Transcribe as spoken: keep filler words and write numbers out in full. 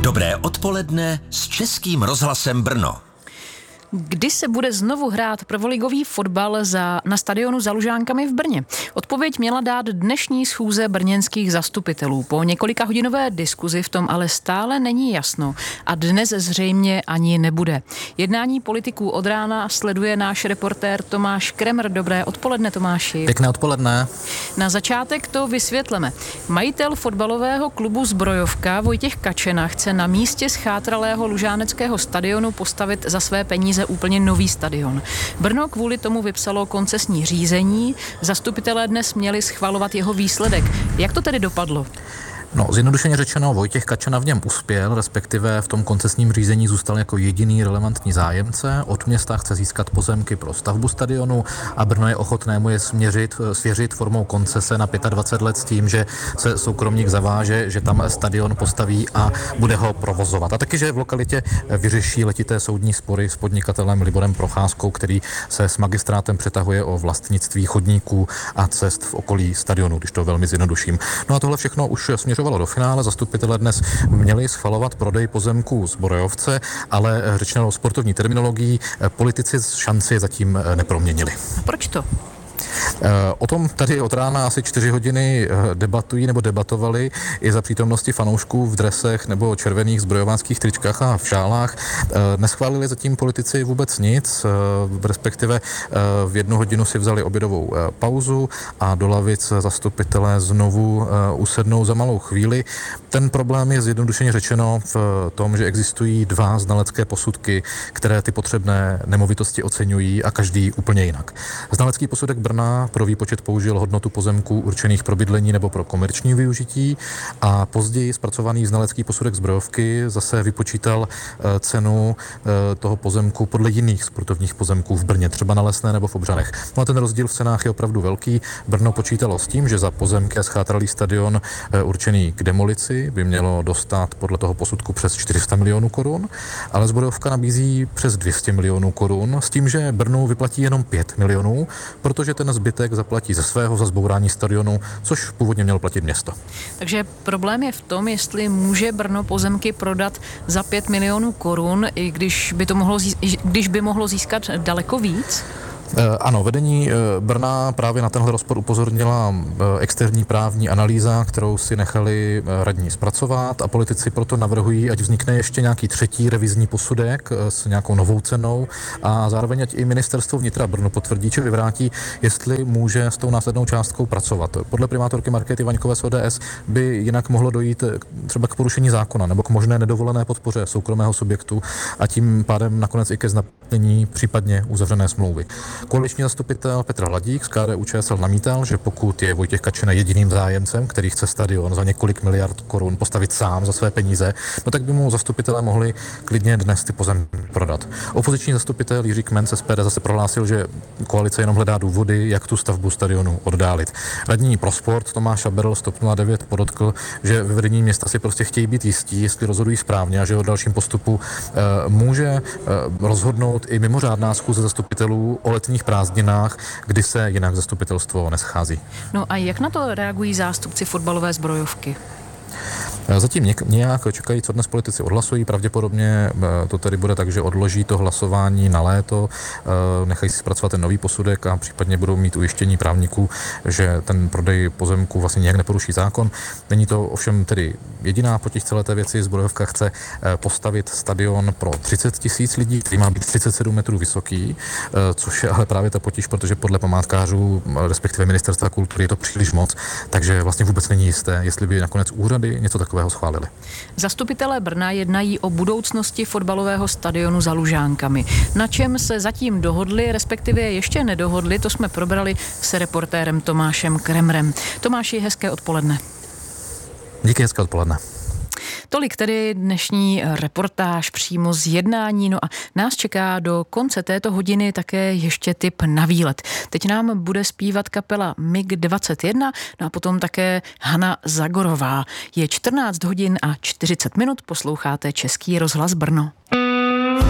Dobré odpoledne s Českým rozhlasem Brno. Kdy se bude znovu hrát prvoligový fotbal za, na stadionu za Lužánkami v Brně? Odpověď měla dát dnešní schůze brněnských zastupitelů. Po několika hodinové diskuzi v tom ale stále není jasno a dnes zřejmě ani nebude. Jednání politiků od rána sleduje náš reportér Tomáš Kremr. Dobré odpoledne, Tomáši. Pěkné odpoledne. Na začátek to vysvětleme. Majitel fotbalového klubu Zbrojovka Vojtěch Kačena chce na místě schátralého lužáneckého stadionu postavit za své peníze úplně nový stadion. Brno kvůli tomu vypsalo koncesní řízení. Zastupitelé dnes měli schvalovat jeho výsledek. Jak to tedy dopadlo? No, zjednodušeně řečeno, Vojtěch Kačena v něm uspěl, respektive v tom koncesním řízení zůstal jako jediný relevantní zájemce. Od města chce získat pozemky pro stavbu stadionu a Brno je ochotné mu je směřit, svěřit formou koncese na dvacet pět let s tím, že se soukromník zaváže, že tam stadion postaví a bude ho provozovat. A taky, že v lokalitě vyřeší letité soudní spory s podnikatelem Liborem Procházkou, který se s magistrátem přetahuje o vlastnictví chodníků a cest v okolí stadionu, když to velmi zjednoduším. No a tohle všechno už směřovalo do finále. Zastupitelé dnes měli schvalovat prodej pozemků Zbrojovce, ale řečeno sportovní terminologií, politici šanci zatím neproměnili. A proč to? O tom tady od rána asi čtyři hodiny debatují nebo debatovali i za přítomnosti fanoušků v dresech nebo červených zbrojovánských tričkách a v šálách. Neschválili zatím politici vůbec nic, respektive v jednu hodinu si vzali obědovou pauzu a do lavic zastupitelé znovu usednou za malou chvíli. Ten problém je zjednodušeně řečeno v tom, že existují dva znalecké posudky, které ty potřebné nemovitosti oceňují a každý úplně jinak. Znalecký posudek Brna pro výpočet použil hodnotu pozemků určených pro bydlení nebo pro komerční využití a později zpracovaný znalecký posudek Zbrojovky zase vypočítal cenu toho pozemku podle jiných sportovních pozemků v Brně, třeba na Lesné nebo v Obřanech. No a ten rozdíl v cenách je opravdu velký. Brno počítalo s tím, že za pozemky a schátralý stadion určený k demolici by mělo dostat podle toho posudku přes čtyři sta milionů korun, ale Zbrojovka nabízí přes dvě stě milionů korun s tím, že Brnu vyplatí jenom pět milionů, protože ten zbytek zaplatí ze svého za zbourání stadionu, což původně mělo platit město. Takže problém je v tom, jestli může Brno pozemky prodat za pět milionů korun, i když by to mohlo, když by mohlo získat daleko víc? Ano, vedení Brna právě na tenhle rozpor upozornila externí právní analýza, kterou si nechali radní zpracovat a politici proto navrhují, ať vznikne ještě nějaký třetí revizní posudek s nějakou novou cenou a zároveň ať i ministerstvo vnitra Brno potvrdí, či vyvrátí, jestli může s tou následnou částkou pracovat. Podle primátorky Markéty Vaňkové z O D S by jinak mohlo dojít třeba k porušení zákona nebo k možné nedovolené podpoře soukromého subjektu a tím pádem nakonec i ke znaplnění případně uzavřené smlouvy. Koaliční zastupitel Petr Hladík z K D U Č S L namítal, že pokud je Vojtěch Kačena jediným zájemcem, který chce stadion za několik miliard korun postavit sám za své peníze, no tak by mu zastupitelé mohli klidně dnes ty pozemky prodat. Opoziční zastupitel Jiří Kmen z S P D zase prohlásil, že koalice jenom hledá důvody, jak tu stavbu stadionu oddálit. Radní pro sport Tomáš Aberl z T O P nula devět podotkl, že ve vedení města si prostě chtějí být jistí, jestli rozhodují správně a že o dalším postupu e, může e, rozhodnout i mimořádná schůze zastupitelů o letních prázdninách, kdy se jinak zastupitelstvo neschází. No a jak na to reagují zástupci fotbalové Zbrojovky? Zatím nějak čekají, co dnes politici odhlasují. Pravděpodobně to tady bude tak, že odloží to hlasování na léto, nechají si zpracovat ten nový posudek a případně budou mít ujištění právníků, že ten prodej pozemku vlastně nějak neporuší zákon. Není to ovšem tedy jediná potíž celé té věci. Zbrojovka chce postavit stadion pro třicet tisíc lidí, který má být třicet sedm metrů vysoký, což je ale právě ta potíž, protože podle památkářů, respektive Ministerstva kultury, je to příliš moc, takže vlastně vůbec není jisté, jestli by nakonec úřady něco takového schválili. Zastupitelé Brna jednají o budoucnosti fotbalového stadionu za Lužánkami. Na čem se zatím dohodli, respektive ještě nedohodli, to jsme probrali s reportérem Tomášem Kremrem. Tomáši, hezké odpoledne. Díky, hezké odpoledne. Tolik tedy dnešní reportáž přímo z jednání. No a nás čeká do konce této hodiny také ještě tip na výlet. Teď nám bude zpívat kapela M I G dvacet jedna, no a potom také Hana Zagorová. Je čtrnáct hodin a čtyřicet minut, posloucháte Český rozhlas Brno.